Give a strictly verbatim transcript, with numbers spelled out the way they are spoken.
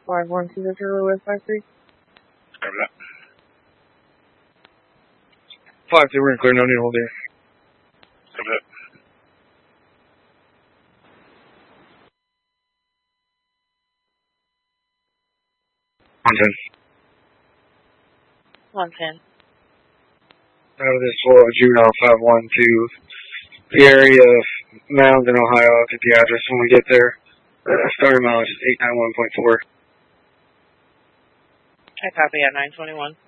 five one two zero West five three. Cover that. five three, we're in clear, no need to hold here. Cover that. one ten. one ten. Out of this floor, juvenile five one to the area of Mound in Ohio. I'll get the address when we get there. Uh, starting mileage is eight nine one point four. I copy at nine twenty-one.